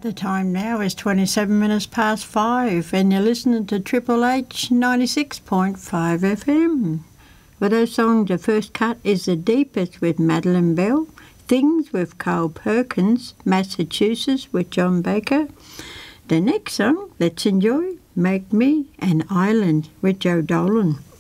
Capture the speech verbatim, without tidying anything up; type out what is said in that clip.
The time now is twenty-seven minutes past five, and you're listening to Triple H ninety-six point five F M. With our song, the first cut is The Deepest with Madeline Bell, Things with Carl Perkins, Massachusetts with John Baker. The next song, let's enjoy Make Me an Island with Joe Dolan.